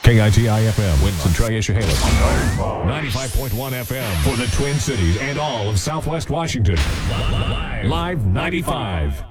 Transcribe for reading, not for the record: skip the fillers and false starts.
KITI-FM, Winston, Tri-Issahailip. 95.1 FM for the Twin Cities and all of Southwest Washington. Live 95.